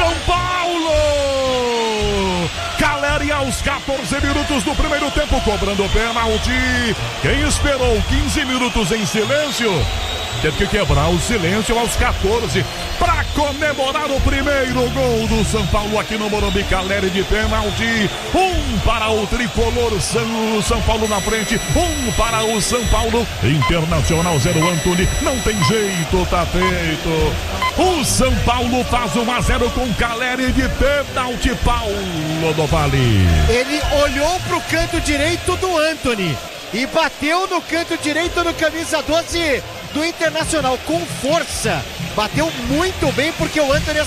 São Paulo! Caleri aos 14 minutos do primeiro tempo, cobrando o pênalti. Quem esperou 15 minutos em silêncio teve que quebrar o silêncio aos 14 para comemorar o primeiro gol do São Paulo aqui no Morumbi. Caleri de pênalti, para o tricolor, São Paulo na frente, para o São Paulo. Internacional 0, Antony, não tem jeito, tá feito. O São Paulo faz 1-0 com Caleri de pênalti. Paulo do Vale. Ele olhou pro canto direito do Antony e bateu no canto direito no camisa 12 do Internacional com força. Bateu muito bem porque o Antony